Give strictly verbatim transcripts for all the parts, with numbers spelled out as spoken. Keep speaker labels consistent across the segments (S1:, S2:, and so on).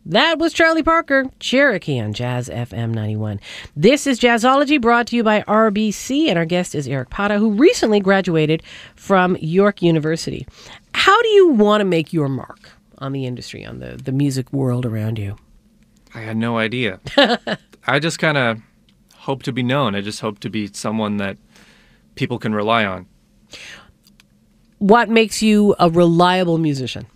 S1: That was Charlie Parker, Cherokee on Jazz F M ninety-one. This is Jazzology, brought to you by R B C, and our guest is Eric Pata, who recently graduated from York University. How do you want to make your mark on the industry, on the, the music world around you?
S2: I had no idea. I just kind of hope to be known. I just hope to be someone that people can rely on.
S1: What makes you a reliable musician?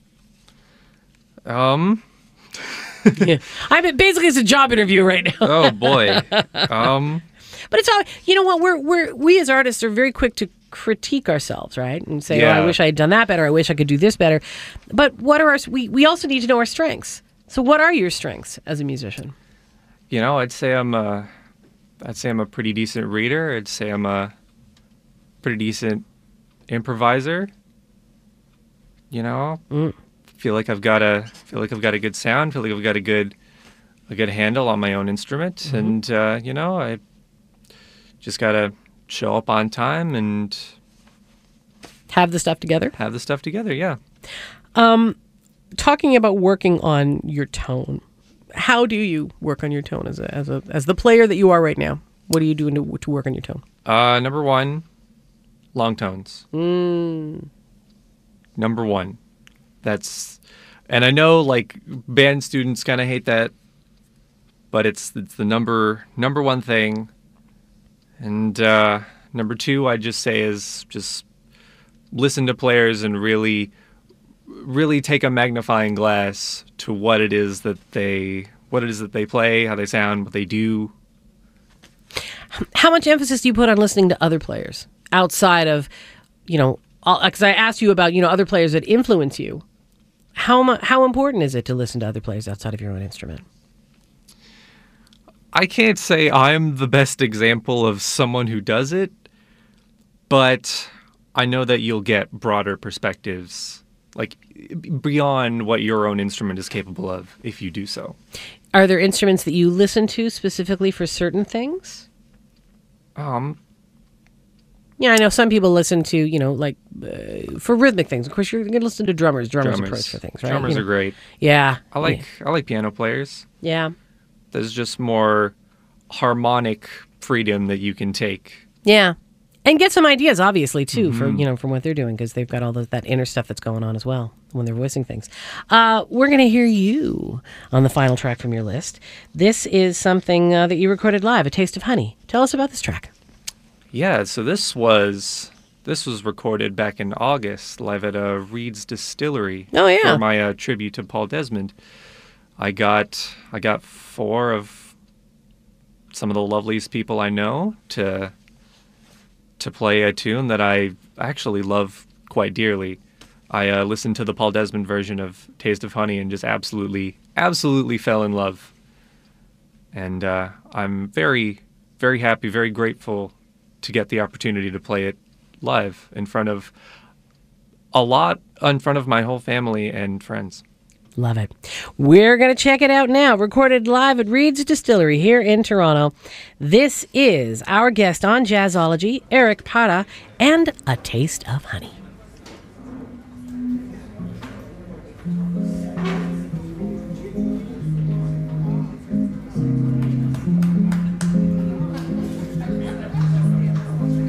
S2: Um...
S1: yeah. I mean, basically, it's a job interview right now.
S2: Oh boy. Um,
S1: but it's all, you know what? We're we're we as artists are very quick to critique ourselves, right? And say,
S2: yeah.
S1: "Oh, I wish I had done that better. I wish I could do this better." But what are our? We we also need to know our strengths. So, what are your strengths as a musician?
S2: You know, I'd say I'm a, I'd say I'm a pretty decent reader. I'd say I'm a pretty decent improviser. You know.
S1: Mm.
S2: Feel like I've got a feel like I've got a good sound. Feel like I've got a good a good handle on my own instrument, mm-hmm. and uh, you know, I just gotta show up on time and
S1: have the stuff together.
S2: Have the stuff together, yeah.
S1: Um, talking about working on your tone, how do you work on your tone as a as a as the player that you are right now? What are you doing to to work on your tone?
S2: Uh, number one, long tones.
S1: Mm.
S2: Number one. That's, and I know like band students kind of hate that, but it's it's the number number one thing. And uh, number two, I just say is just listen to players and really, really take a magnifying glass to what it is that they what it is that they play, how they sound, what they do.
S1: How much emphasis do you put on listening to other players outside of, you know, because I asked you about, you know, other players that influence you. How mu- how important is it to listen to other players outside of your own instrument?
S2: I can't say I'm the best example of someone who does it, but I know that you'll get broader perspectives, like beyond what your own instrument is capable of if you do so.
S1: Are there instruments that you listen to specifically for certain things?
S2: Um.
S1: Yeah, I know some people listen to, you know, like, uh, for rhythmic things. Of course, you're going to listen to drummers. Drummers,
S2: drummers
S1: approach for things, right?
S2: Drummers
S1: you know.
S2: are great.
S1: Yeah.
S2: I like
S1: yeah.
S2: I like piano players.
S1: Yeah.
S2: There's just more harmonic freedom that you can take.
S1: Yeah. And get some ideas, obviously, too,
S2: Mm-hmm.
S1: for, you know, from what they're doing, because they've got all the, that inner stuff that's going on as well when they're voicing things. Uh, we're going to hear you on the final track from your list. This is something uh, that you recorded live, A Taste of Honey. Tell us about this track.
S2: Yeah, so this was... This was recorded back in August, live at uh, Reed's Distillery.
S1: Oh, yeah.
S2: For my uh, tribute to Paul Desmond. I got I got four of some of the loveliest people I know to to play a tune that I actually love quite dearly. I uh, listened to the Paul Desmond version of Taste of Honey and just absolutely, absolutely fell in love. And uh, I'm very, very happy, very grateful to get the opportunity to play it live in front of a lot, in front of my whole family and friends.
S1: Love it. We're going to check it out now. Recorded live at Reed's Distillery here in Toronto. This is our guest on Jazzology, Eric Pata, and A Taste of Honey.